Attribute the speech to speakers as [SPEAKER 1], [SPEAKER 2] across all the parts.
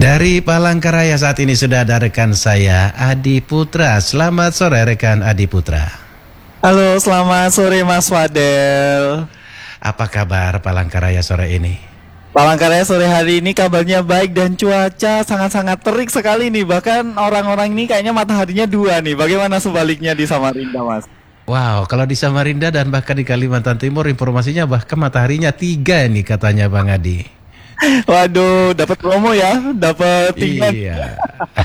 [SPEAKER 1] Dari Palangkaraya saat ini sudah ada rekan saya, Adi Putra. Selamat sore rekan Adi Putra.
[SPEAKER 2] Halo, selamat sore Mas Fadel.
[SPEAKER 1] Apa kabar Palangkaraya sore ini?
[SPEAKER 2] Palangkaraya sore hari ini kabarnya baik dan cuaca sangat-sangat terik sekali nih. Bahkan orang-orang ini kayaknya mataharinya 2 nih. Bagaimana sebaliknya di Samarinda, Mas?
[SPEAKER 1] Wow, kalau di Samarinda dan bahkan di Kalimantan Timur informasinya bahkan mataharinya 3 nih katanya Bang Adi.
[SPEAKER 2] Waduh, dapat promo ya, dapat tiket.
[SPEAKER 1] Iya.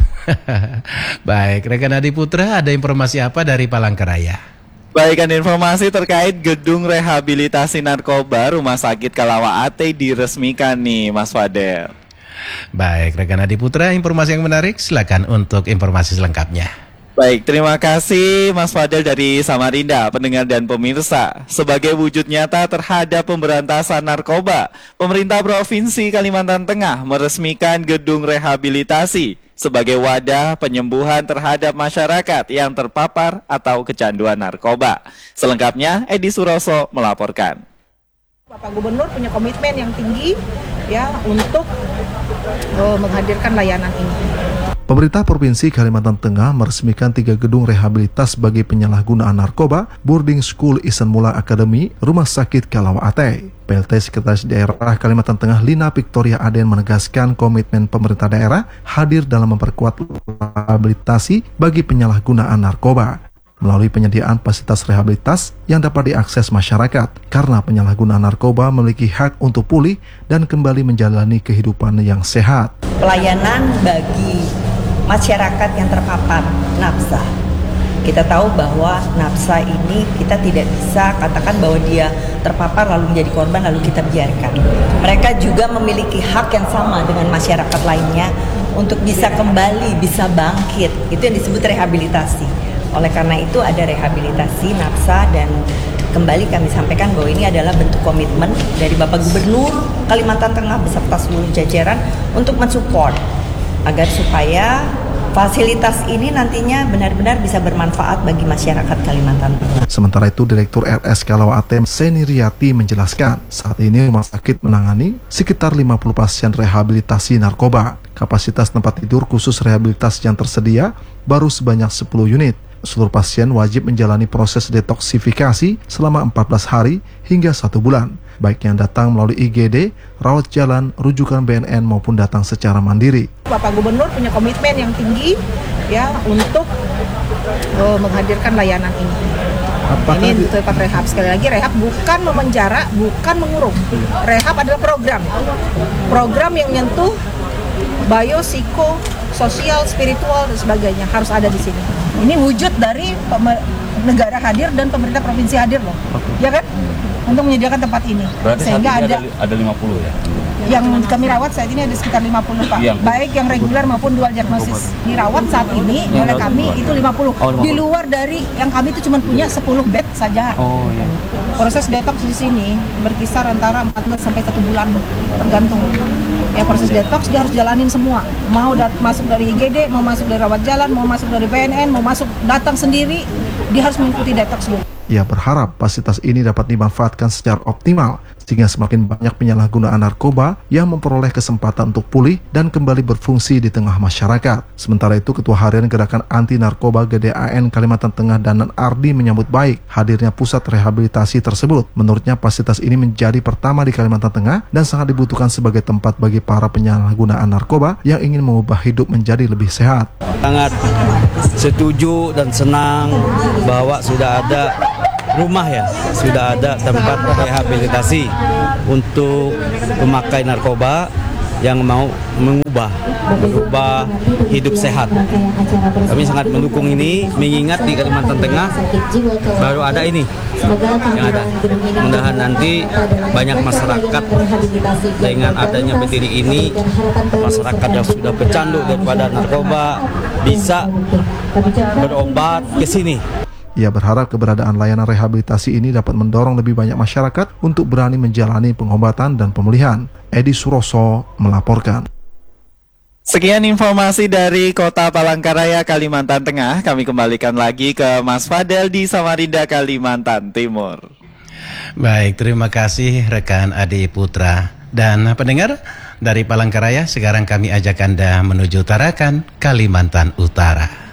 [SPEAKER 1] Baik, rekan Adi Putra, ada informasi apa dari Palangkaraya?
[SPEAKER 2] Baik, ada informasi terkait gedung rehabilitasi narkoba Rumah Sakit Kalawa Ate diresmikan nih, Mas Fadel.
[SPEAKER 1] Baik, rekan Adi Putra, informasi yang menarik, silakan untuk informasi selengkapnya.
[SPEAKER 2] Baik, terima kasih Mas Fadel dari Samarinda, pendengar dan pemirsa. Sebagai wujud nyata terhadap pemberantasan narkoba, pemerintah Provinsi Kalimantan Tengah meresmikan gedung rehabilitasi sebagai wadah penyembuhan terhadap masyarakat yang terpapar atau kecanduan narkoba. Selengkapnya, Edi Suroso melaporkan.
[SPEAKER 3] Bapak Gubernur punya komitmen yang tinggi ya untuk menghadirkan layanan ini.
[SPEAKER 4] Pemerintah Provinsi Kalimantan Tengah meresmikan 3 gedung rehabilitas bagi penyalahgunaan narkoba, boarding school Isanmula Academy, Rumah Sakit Kalawa Ate. PLT Sekretaris Daerah Kalimantan Tengah Lina Victoria Aden menegaskan komitmen pemerintah daerah hadir dalam memperkuat rehabilitasi bagi penyalahgunaan narkoba melalui penyediaan fasilitas rehabilitas yang dapat diakses masyarakat karena penyalahgunaan narkoba memiliki hak untuk pulih dan kembali menjalani kehidupan yang sehat.
[SPEAKER 5] Pelayanan bagi masyarakat yang terpapar nafsa. Kita tahu bahwa nafsa ini kita tidak bisa katakan bahwa dia terpapar lalu menjadi korban lalu kita biarkan. Mereka juga memiliki hak yang sama dengan masyarakat lainnya untuk bisa kembali, bisa bangkit. Itu yang disebut rehabilitasi. Oleh karena itu ada rehabilitasi nafsa dan kembali kami sampaikan bahwa ini adalah bentuk komitmen dari Bapak Gubernur Kalimantan Tengah beserta seluruh jajaran untuk mensupport agar supaya fasilitas ini nantinya benar-benar bisa bermanfaat bagi masyarakat Kalimantan Tengah.
[SPEAKER 4] Sementara itu, Direktur RS Kalawa Ate Seni Riyati menjelaskan, saat ini rumah sakit menangani sekitar 50 pasien rehabilitasi narkoba. Kapasitas tempat tidur khusus rehabilitasi yang tersedia baru sebanyak 10 unit. Seluruh pasien wajib menjalani proses detoksifikasi selama 14 hari hingga 1 bulan, baik yang datang melalui IGD, rawat jalan, rujukan BNN maupun datang secara mandiri.
[SPEAKER 3] Bapak Gubernur punya komitmen yang tinggi ya untuk menghadirkan layanan ini. Ini untuk tempat rehab. Sekali lagi, rehab bukan memenjara, bukan mengurung. Rehab adalah program yang menyentuh bio, psiko, sosial, spiritual dan sebagainya harus ada di sini. Ini wujud dari negara hadir dan pemerintah provinsi hadir loh, ya kan? Untuk menyediakan tempat ini.
[SPEAKER 6] Berarti
[SPEAKER 3] sehingga
[SPEAKER 6] ada 50 ya?
[SPEAKER 3] Yang kami rawat saat ini ada sekitar 50 Pak, baik yang reguler maupun dual diagnosis. Dirawat saat ini oleh kami itu 50. Di luar dari yang kami itu cuma punya 10 bed saja. Proses detox di sini berkisar antara 14 sampai 1 bulan tergantung. Ya proses detox dia harus jalanin semua. Mau masuk dari IGD, mau masuk dari rawat jalan, mau masuk dari BNN, mau masuk datang sendiri, dia harus mengikuti detox dulu.
[SPEAKER 4] Ia berharap fasilitas ini dapat dimanfaatkan secara optimal sehingga semakin banyak penyalahgunaan narkoba yang memperoleh kesempatan untuk pulih dan kembali berfungsi di tengah masyarakat. Sementara itu, Ketua Harian Gerakan Anti Narkoba GDAN Kalimantan Tengah Danan Ardi menyambut baik hadirnya pusat rehabilitasi tersebut. Menurutnya, fasilitas ini menjadi pertama di Kalimantan Tengah dan sangat dibutuhkan sebagai tempat bagi para penyalahgunaan narkoba yang ingin mengubah hidup menjadi lebih sehat.
[SPEAKER 7] Sangat setuju dan senang bahwa sudah ada rumah ya, sudah ada tempat rehabilitasi untuk pemakai narkoba yang mau merubah hidup sehat. Kami sangat mendukung ini, mengingat di Kalimantan Tengah baru ada ini yang ada. Mudah-mudahan nanti banyak masyarakat dengan adanya berdiri ini, masyarakat yang sudah bercandu daripada narkoba bisa berobat ke sini.
[SPEAKER 4] Ia berharap keberadaan layanan rehabilitasi ini dapat mendorong lebih banyak masyarakat untuk berani menjalani pengobatan dan pemulihan. Edi Suroso melaporkan.
[SPEAKER 2] Sekian informasi dari Kota Palangkaraya, Kalimantan Tengah. Kami kembalikan lagi ke Mas Fadel di Samarinda, Kalimantan Timur.
[SPEAKER 1] Baik, terima kasih rekan Adi Putra. Dan pendengar, Dari Palangkaraya, sekarang kami ajak Anda menuju Tarakan, Kalimantan Utara.